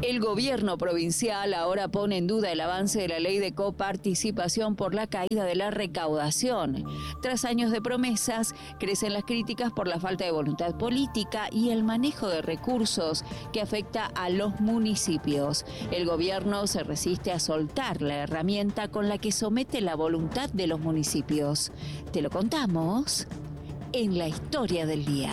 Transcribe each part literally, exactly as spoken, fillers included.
El gobierno provincial ahora pone en duda el avance de la ley de coparticipación por la caída de la recaudación. Tras años de promesas, crecen las críticas por la falta de voluntad política y el manejo de recursos que afecta a los municipios. El gobierno se resiste a soltar la herramienta con la que somete la voluntad de los municipios. Te lo contamos en la historia del día.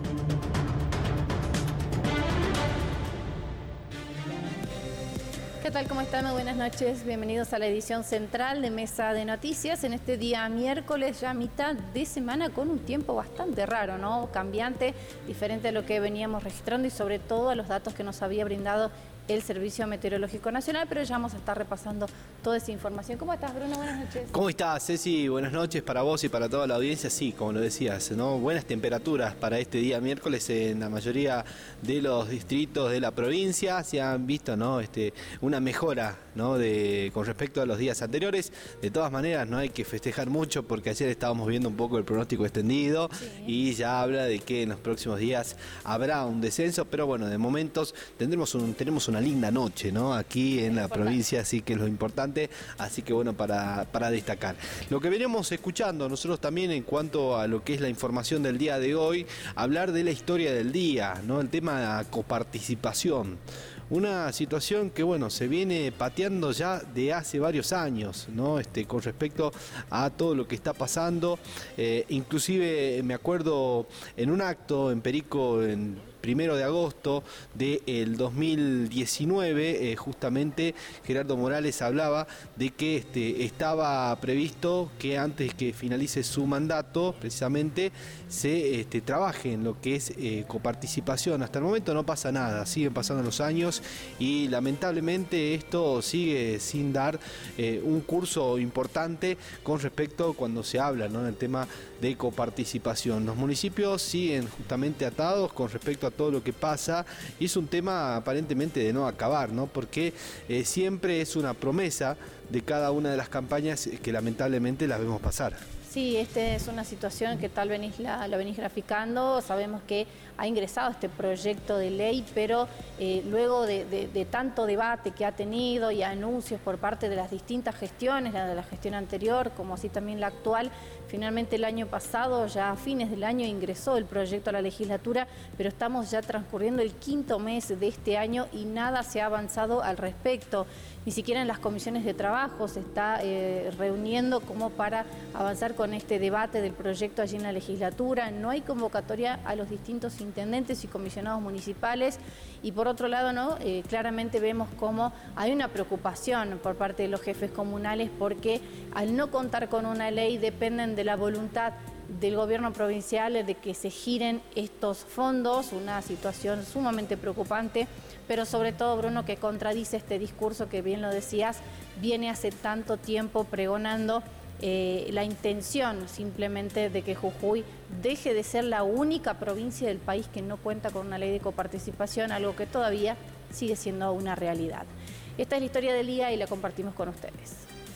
¿Qué tal? ¿Cómo están? Muy buenas noches. Bienvenidos a la edición central de Mesa de Noticias en este día miércoles, ya mitad de semana, con un tiempo bastante raro, ¿no? Cambiante, diferente a lo que veníamos registrando y sobre todo a los datos que nos había brindado el Servicio Meteorológico Nacional, pero ya vamos a estar repasando toda esa información. ¿Cómo estás, Bruno? Buenas noches. ¿Cómo estás, Ceci? Buenas noches para vos y para toda la audiencia. Sí, como lo decías, ¿no? Buenas temperaturas para este día miércoles en la mayoría de los distritos de la provincia. Se han visto, ¿no? Este, una mejora, ¿no? De, con respecto a los días anteriores. De todas maneras, no hay que festejar mucho porque ayer estábamos viendo un poco el pronóstico extendido, sí, y ya habla de que en los próximos días habrá un descenso, pero bueno, de momentos tendremos un, tenemos una linda noche, ¿no? Aquí en la provincia, así que es lo importante, así que bueno, para, para destacar. Lo que venimos escuchando nosotros también en cuanto a lo que es la información del día de hoy, hablar de la historia del día, ¿no? El tema de la coparticipación. Una situación que, bueno, se viene pateando ya de hace varios años, ¿no? Este, con respecto a todo lo que está pasando. Eh, inclusive me acuerdo en un acto en Perico, en primero de agosto del dos mil diecinueve, eh, justamente Gerardo Morales hablaba de que este, estaba previsto que antes que finalice su mandato, precisamente, se este, trabaje en lo que es eh, coparticipación. Hasta el momento no pasa nada, siguen pasando los años y lamentablemente esto sigue sin dar eh, un curso importante con respecto cuando se habla, ¿no? del tema de coparticipación. Los municipios siguen justamente atados con respecto a todo lo que pasa y es un tema aparentemente de no acabar, ¿no? Porque eh, siempre es una promesa de cada una de las campañas que lamentablemente las vemos pasar. Sí, esta es una situación que tal venís la, la venís graficando. Sabemos que ha ingresado este proyecto de ley, pero eh, luego de, de, de tanto debate que ha tenido y anuncios por parte de las distintas gestiones, la de la gestión anterior, como así también la actual, finalmente el año pasado, ya a fines del año, ingresó el proyecto a la legislatura, pero estamos ya transcurriendo el quinto mes de este año y nada se ha avanzado al respecto. Ni siquiera en las comisiones de trabajo se está eh, reuniendo como para avanzar con este debate del proyecto allí en la legislatura. No hay convocatoria a los distintos intendentes y comisionados municipales y por otro lado, ¿no? Eh, claramente vemos cómo hay una preocupación por parte de los jefes comunales porque al no contar con una ley dependen de la voluntad del gobierno provincial de que se giren estos fondos, una situación sumamente preocupante, pero sobre todo, Bruno, que contradice este discurso que bien lo decías, viene hace tanto tiempo pregonando eh, la intención simplemente de que Jujuy deje de ser la única provincia del país que no cuenta con una ley de coparticipación, algo que todavía sigue siendo una realidad. Esta es la historia del día y la compartimos con ustedes.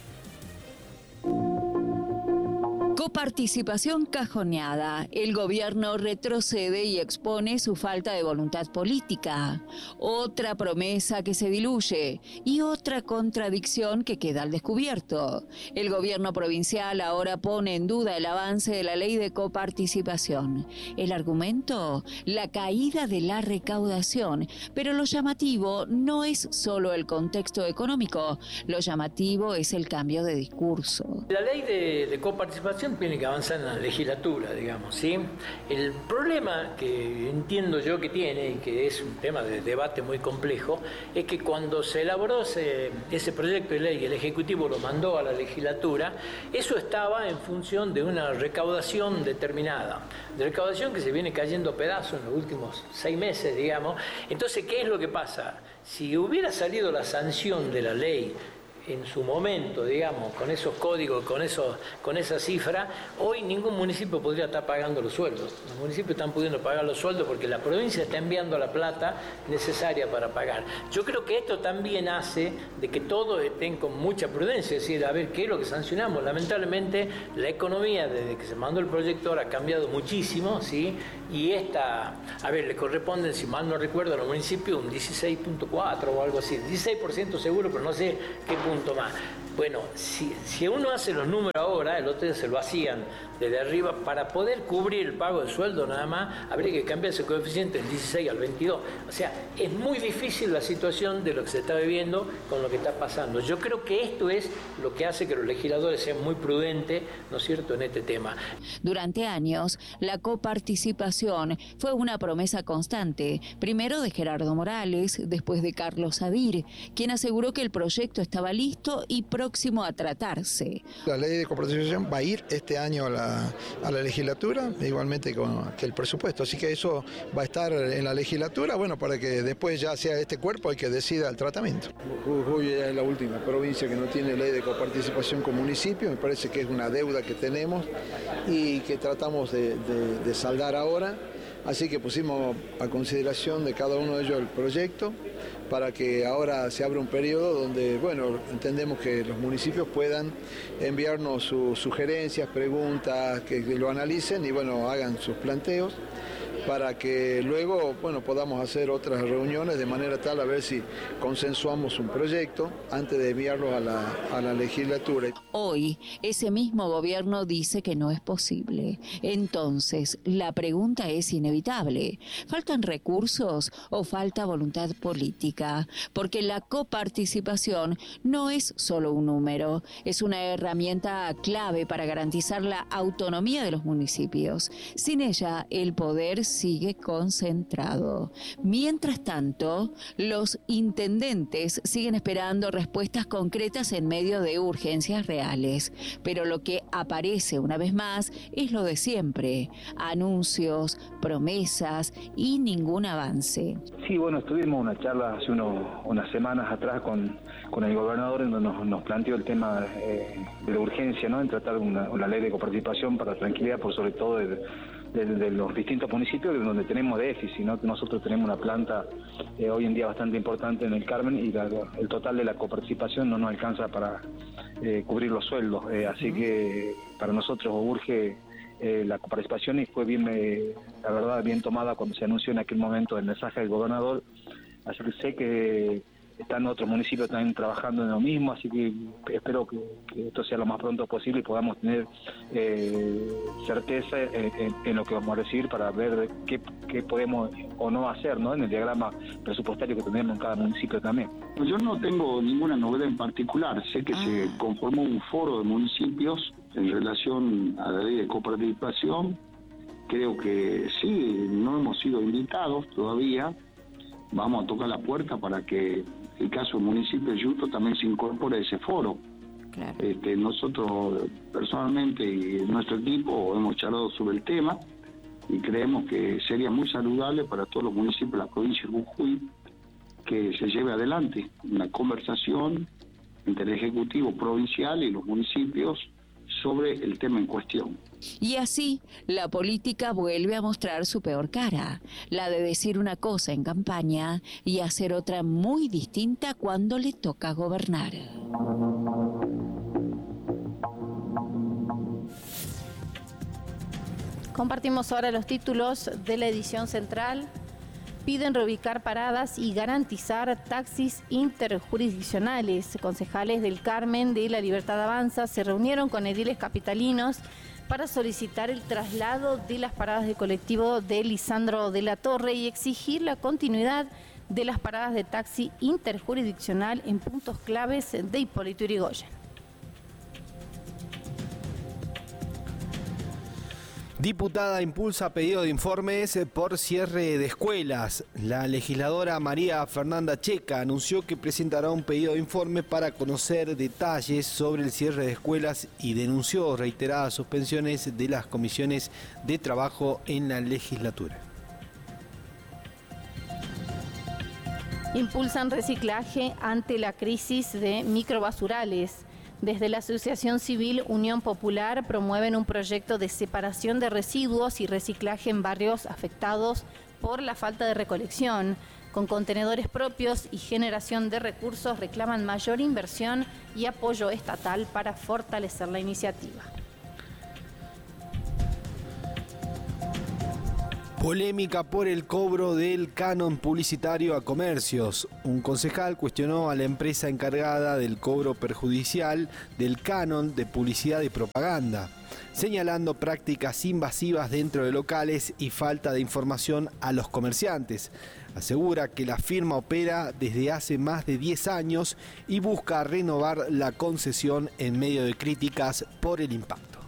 Coparticipación cajoneada. El gobierno retrocede y expone su falta de voluntad política. Otra promesa que se diluye y otra contradicción que queda al descubierto. El gobierno provincial ahora pone en duda el avance de la ley de coparticipación. El argumento, la caída de la recaudación. Pero lo llamativo no es solo el contexto económico, lo llamativo es el cambio de discurso. La ley de, de coparticipación tiene que avanzar en la legislatura, digamos, ¿sí? El problema que entiendo yo que tiene, y que es un tema de debate muy complejo, es que cuando se elaboró ese, ese proyecto de ley y el Ejecutivo lo mandó a la legislatura, eso estaba en función de una recaudación determinada, de recaudación que se viene cayendo a pedazos en los últimos seis meses, digamos. Entonces, ¿qué es lo que pasa? Si hubiera salido la sanción de la ley en su momento, digamos, con esos códigos, con, esos, con esa cifra, hoy ningún municipio podría estar pagando los sueldos. Los municipios están pudiendo pagar los sueldos porque la provincia está enviando la plata necesaria para pagar. Yo creo que esto también hace de que todos estén con mucha prudencia, es decir, a ver qué es lo que sancionamos. Lamentablemente, la economía desde que se mandó el proyector ha cambiado muchísimo, ¿sí? Y esta, a ver, le corresponden, si mal no recuerdo, a los municipios un dieciséis punto cuatro o algo así, dieciséis por ciento seguro, pero no sé qué punto más. Bueno, si, si uno hace los números ahora, el otro día se lo hacían desde arriba, para poder cubrir el pago del sueldo nada más, habría que cambiar ese coeficiente del dieciséis al veintidós. O sea, es muy difícil la situación de lo que se está viviendo con lo que está pasando. Yo creo que esto es lo que hace que los legisladores sean muy prudentes, ¿no es cierto?, en este tema. Durante años, la coparticipación fue una promesa constante, primero de Gerardo Morales, después de Carlos Sadir, quien aseguró que el proyecto estaba listo y próximo a tratarse. La ley de coparticipación va a ir este año a la, a la legislatura, igualmente con, que el presupuesto, así que eso va a estar en la legislatura, bueno, para que después ya sea este cuerpo el que decida el tratamiento. Jujuy es la última provincia que no tiene ley de coparticipación con municipio, me parece que es una deuda que tenemos y que tratamos de, de, de saldar ahora, así que pusimos a consideración de cada uno de ellos el proyecto, para que ahora se abra un periodo donde, bueno, entendemos que los municipios puedan enviarnos sus sugerencias, preguntas, que lo analicen y, bueno, hagan sus planteos, para que luego, bueno, podamos hacer otras reuniones de manera tal a ver si consensuamos un proyecto antes de enviarlo a la, a la legislatura. Hoy, ese mismo gobierno dice que no es posible. Entonces, la pregunta es inevitable. ¿Faltan recursos o falta voluntad política? Porque la coparticipación no es solo un número, es una herramienta clave para garantizar la autonomía de los municipios. Sin ella, el poder sigue concentrado. Mientras tanto, los intendentes siguen esperando respuestas concretas en medio de urgencias reales. Pero lo que aparece una vez más es lo de siempre: anuncios, promesas y ningún avance. Sí, bueno, tuvimos una charla hace uno, unas semanas atrás con, con el gobernador en donde nos, nos planteó el tema eh, de la urgencia, ¿no?, en tratar una, una ley de coparticipación para tranquilidad, por sobre todo de, de, de los distintos municipios donde tenemos déficit, ¿no? Nosotros tenemos una planta eh, hoy en día bastante importante en el Carmen y la, el total de la coparticipación no nos alcanza para eh, cubrir los sueldos, eh, así que para nosotros urge eh, la coparticipación y fue bien, eh, la verdad, bien tomada cuando se anunció en aquel momento el mensaje del gobernador, así que sé que están otros municipios también trabajando en lo mismo, así que espero que, que esto sea lo más pronto posible y podamos tener eh, certeza en, en, en lo que vamos a recibir para ver qué, qué podemos o no hacer, ¿no?, en el diagrama presupuestario que tenemos en cada municipio también. Yo no tengo ninguna novedad en particular, sé que ah. se conformó un foro de municipios en relación a la ley de coparticipación, creo que sí, no hemos sido invitados todavía, vamos a tocar la puerta para que el caso del municipio de Yuto también se incorpore a ese foro. Claro. Este, nosotros personalmente y nuestro equipo hemos charlado sobre el tema y creemos que sería muy saludable para todos los municipios de la provincia de Jujuy que se lleve adelante una conversación entre el Ejecutivo provincial y los municipios sobre el tema en cuestión. Y así, la política vuelve a mostrar su peor cara, la de decir una cosa en campaña y hacer otra muy distinta cuando le toca gobernar. Compartimos ahora los títulos de la edición central. Piden reubicar paradas y garantizar taxis interjurisdiccionales. Concejales del Carmen de La Libertad Avanza se reunieron con ediles capitalinos para solicitar el traslado de las paradas de colectivo de Lisandro de la Torre y exigir la continuidad de las paradas de taxi interjurisdiccional en puntos claves de Hipólito Yrigoyen. Diputada impulsa pedido de informes por cierre de escuelas. La legisladora María Fernanda Checa anunció que presentará un pedido de informe para conocer detalles sobre el cierre de escuelas y denunció reiteradas suspensiones de las comisiones de trabajo en la legislatura. Impulsan reciclaje ante la crisis de microbasurales. Desde la Asociación Civil Unión Popular promueven un proyecto de separación de residuos y reciclaje en barrios afectados por la falta de recolección. Con contenedores propios y generación de recursos reclaman mayor inversión y apoyo estatal para fortalecer la iniciativa. Polémica por el cobro del canon publicitario a comercios. Un concejal cuestionó a la empresa encargada del cobro perjudicial del canon de publicidad y propaganda, señalando prácticas invasivas dentro de locales y falta de información a los comerciantes. Asegura que la firma opera desde hace más de diez años y busca renovar la concesión en medio de críticas por el impacto.